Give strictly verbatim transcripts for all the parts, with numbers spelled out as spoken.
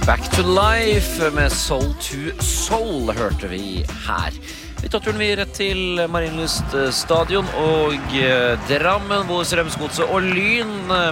Back to Life med Soul to Soul hørte vi her. Vi tar turen videre til Marienlyst stadion og Drammen, hvor Strømsgodset og Lyn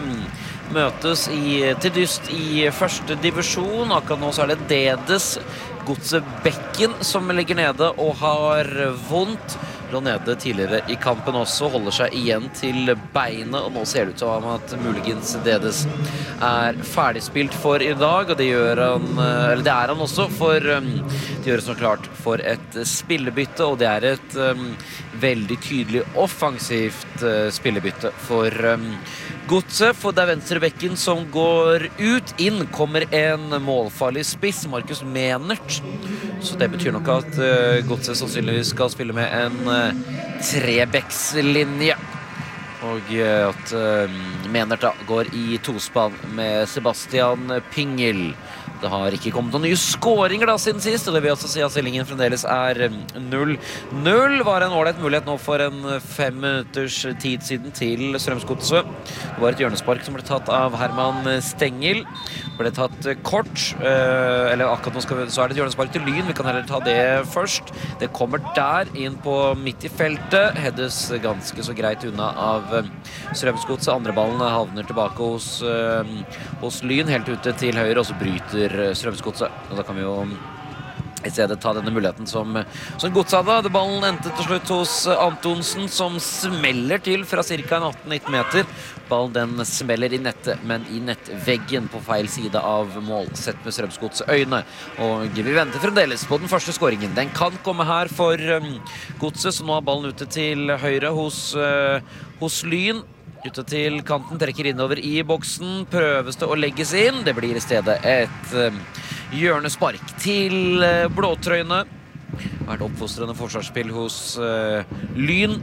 møtes i, til dyst i første divisjon. Akkurat nå så er det Dedes Godset Bekken som ligger nede og har vondt. Lå nede tidligere i kampen også, holder seg igjen til beinet, og nå ser det ut som at muligens Dedes er ferdigspilt for i dag, og det gjør han, eller det er han også, for det gjøres nå klart for et spillebytte, og det er et um, veldig tydelig offensivt uh, spillebytte for um, Godset, for det er venstrebekken som går ut. Inn kommer en målfarlig spiss, Markus Menert. Så det betyr nok at uh, Godset sannsynligvis skal spille med en uh, trebekslinje. Og uh, at uh, Menert da går i tospann med Sebastian Pingel. Det har ikke kommet noen nye skåringer da siden sist, og det vil også si at stillingen fremdeles er null null. Var en ålreit mulighet nå for en fem minutters tid siden til Strømsgodset. Det var et hjørnespark som ble tatt av Herman Stengel. Ble tatt kort, eller akkurat nå skal vi, så er det et hjørnespark til Lyn. Vi kan heller ta det først. Det kommer der inn på midt i feltet. Heddes ganske så greit unna av Strømsgodset. Andre ballen havner tilbake hos, hos Lyn, helt ute til høyre, og så bryter Strømsgodset. Og da kan vi jo i stedet ta denne muligheten som, som Godset hadde. Ballen endte til slutt hos Antonsen, som smeller til fra cirka atten nitten meter. Ballen den smeller i nettet, men i nettveggen på feil side av mål, sett med Strømsgodsets øyne. Og vi venter fremdeles på den første skåringen. Den kan komme her for um, Godset, så nå er ballen ute til høyre hos, uh, hos Lyn. Ute til kanten, trekker innover i boksen, prøves det å legges inn. Det blir i stedet et uh, hjørnespark til uh, blåtrøyene. Det har vært oppfostrende forsvarsspill hos uh, Lyn.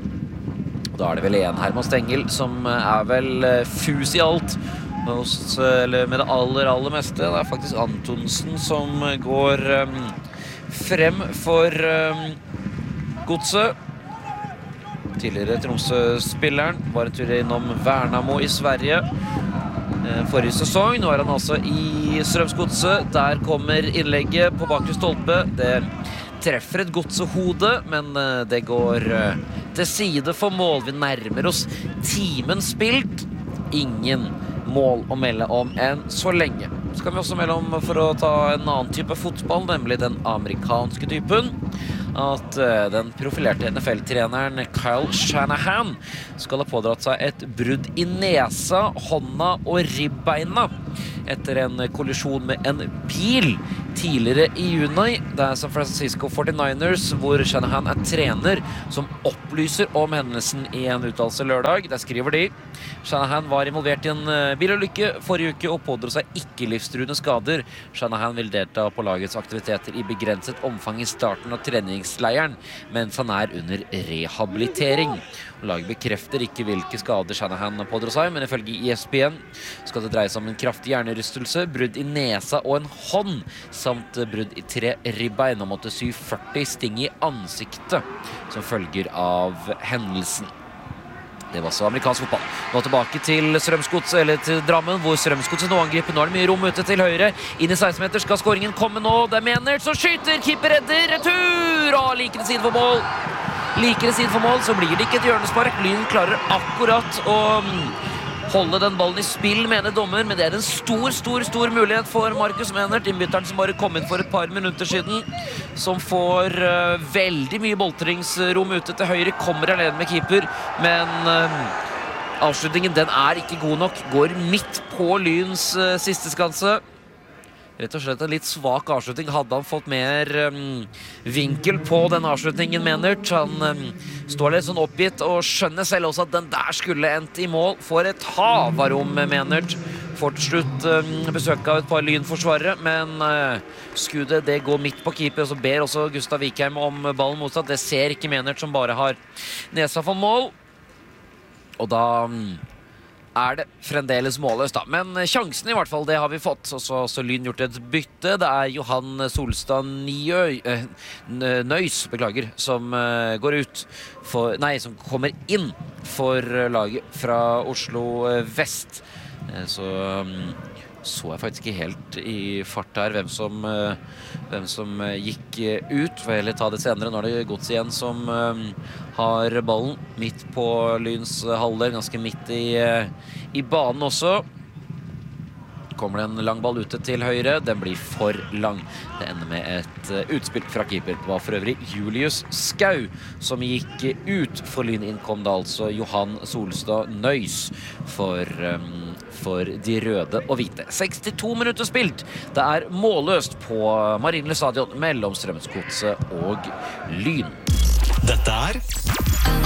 Da er det vel en Herman Stengel som er vel fus i alt hos, eller med det aller, aller meste. Det er faktisk Antonsen som går um, frem for um, Godset. Tidligere Tromsø-spilleren var en tur innom Värnamo i Sverige forrige sesong. Nå er han altså i Strømsgodset. Der kommer innlegget på bakre stolpe. Det treffer et Godset-hode, men det går til side for mål. Vi nærmer oss timen spilt. Ingen mål å melde om enn så lenge. Så kan vi også melde om, for å ta en annen type fotball, nemlig den amerikanske typen, at uh, den profilerte N F L-treneren Kyle Shanahan skal ha pådratt seg et brudd i nesa, hånda og ribbeina etter en kollisjon med en bil tidligere i juni. Det er San Francisco forty-niners, hvor Shanahan er trener, som opplyser om hendelsen i en uttalelse lørdag. Der skriver de: Shanahan var involvert i en bilulykke forrige uke og pådro seg ikke livstruende skader. Shanahan vil delta på lagets aktiviteter i begrenset omfang i starten av treningsleiren, mens han er under rehabilitering. Laget bekrefter ikke hvilke skader Shanahan pådro seg, men ifølge E S P N skal det dreie seg om en kraftig hjernerystelse, brudd i nesa og en hånd, samt brudd i tre ribbein, og måtte sy førti sting i ansiktet som følger av hendelsen. Det var så amerikansk fotball. Nå tilbake til Strømsgodset, eller til Drammen, hvor Strømsgodset nå angriper. Nå er det mye rom ute til høyre. Inn i seksten meter skal skåringen komme nå. Det er Menert som skyter, keeper redder, retur! Og like det siden for mål. Like det siden for mål, så blir det ikke et hjørnespark. Lyn klarer akkurat å holde den ballen i spill, mener dommer, men det er en stor, stor, stor mulighet for Markus Menert, innbytteren som bare kom inn for et par minutter siden, som får uh, veldig mye boltringsrom ute til høyre, kommer alene med keeper, men uh, avslutningen, den er ikke god nok, går midt på Lyns uh, siste skanse. Rett og slett en litt svak avslutning. Hadde han fått mer um, vinkel på den avslutningen, Menert. Han um, står litt sånn oppgitt og skjønner selv også at den der skulle endt i mål. For et hav av rom, Menert. Får til slutt um, besøk av et par Lynforsvarere, men uh, skuddet det går midt på keeper, og så ber også Gustav Vikheim om ballen motsatt. Det ser ikke Menert, som bare har nesa for mål. Og da Um, er det fremdeles målløst da. Men sjansen i hvert fall, det har vi fått. Og så har Lyn gjort et bytte. Det er Johan Solstad Njøy, øh, Nøys, beklager, som øh, går ut for, nei, som kommer inn for laget fra Oslo Vest. Så um, så jeg faktisk ikke helt i fart her hvem som, hvem som gikk ut. Får heller ta det senere. Nå er det Godset igjen som har ballen midt på Lyns halvdel, ganske midt i, i banen også. Kommer det en lang ball ute til høyre. Den blir for lang. Det ender med et utspill fra keeper. Det var for øvrig Julius Skau som gikk ut. For Lyn innkom da altså Johan Solstad Nøys for, um, for de røde og hvite. sekstito minutter spilt. Det er målløst på Marienlyst stadion mellom Strømsgodset og Lyn. Dette er